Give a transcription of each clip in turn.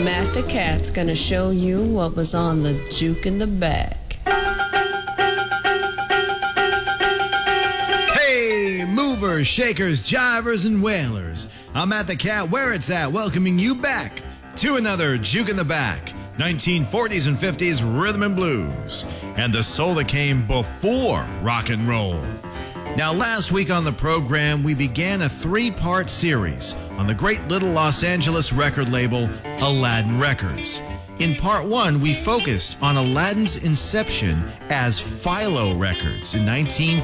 Matt the Cat's gonna show you what was on the juke in the back. Hey, movers, shakers, jivers, and wailers. I'm Matt the Cat, where it's at, welcoming you back to another Juke in the Back, 1940s and 50s rhythm and blues, and the soul that came before rock and roll. Now, last week on the program, we began a three-part series on the great little Los Angeles record label, Aladdin Records. In part one, we focused on Aladdin's inception as Philo Records in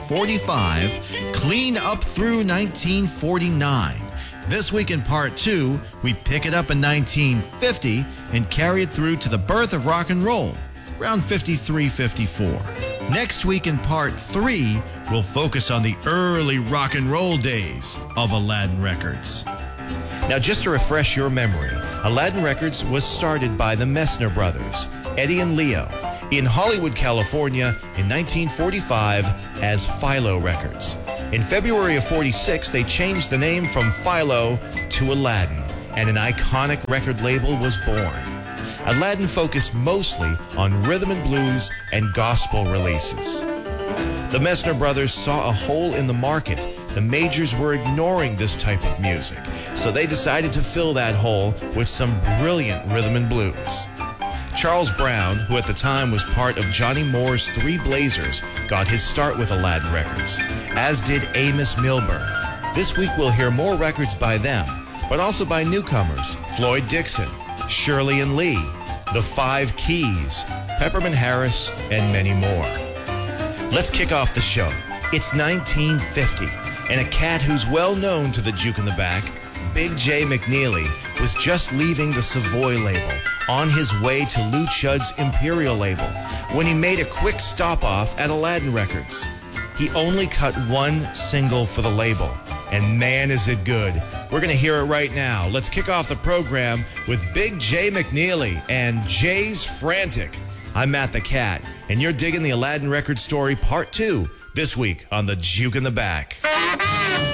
1945, clean up through 1949. This week in part two, we pick it up in 1950 and carry it through to the birth of rock and roll, around 53-54. Next week in part three, we'll focus on the early rock and roll days of Aladdin Records. Now, just to refresh your memory, Aladdin Records was started by the Messner brothers, Eddie and Leo, in Hollywood, California in 1945 as Philo Records. In February of 46, they changed the name from Philo to Aladdin, and an iconic record label was born. Aladdin focused mostly on rhythm and blues and gospel releases. The Messner brothers saw a hole in the market. The majors were ignoring this type of music, so they decided to fill that hole with some brilliant rhythm and blues. Charles Brown, who at the time was part of Johnny Moore's Three Blazers, got his start with Aladdin Records, as did Amos Milburn. This week we'll hear more records by them, but also by newcomers, Floyd Dixon, Shirley and Lee, The Five Keys, Peppermint Harris, and many more. Let's kick off the show. It's 1950, and a cat who's well known to the Juke in the Back, Big J McNeely, was just leaving the Savoy label on his way to Lou Chudd's Imperial label when he made a quick stop-off at Aladdin Records. He only cut one single for the label, and man is it good. We're going to hear it right now. Let's kick off the program with Big J McNeely and Jay's Frantic. I'm Matt the Cat, and you're digging the Aladdin Records story part 2 this week on the Juke in the Back.